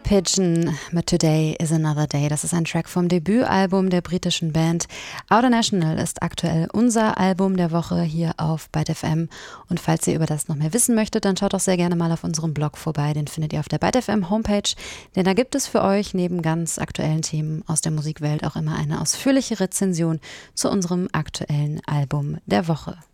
Pigeon mit Today is Another Day. Das ist ein Track vom Debütalbum der britischen Band. Outer National ist aktuell unser Album der Woche hier auf Byte FM. Und falls ihr über das noch mehr wissen möchtet, dann schaut doch sehr gerne mal auf unserem Blog vorbei. Den findet ihr auf der Byte FM Homepage. Denn da gibt es für euch neben ganz aktuellen Themen aus der Musikwelt auch immer eine ausführliche Rezension zu unserem aktuellen Album der Woche.